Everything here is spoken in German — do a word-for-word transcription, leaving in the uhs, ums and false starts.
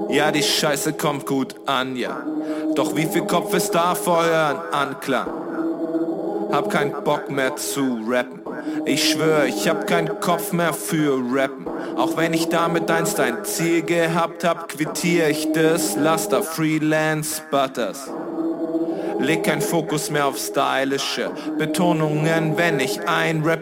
Ja, die Scheiße kommt gut an, ja. Doch wie viel Kopf ist da für euren Anklang? Hab keinen Bock mehr zu rappen. Ich schwör, ich hab keinen Kopf mehr für Rappen. Auch wenn ich damit einst ein Ziel gehabt hab, quittiere ich das Laster Freelance Butters. Leg kein Fokus mehr auf stylische Betonungen, wenn ich ein Rap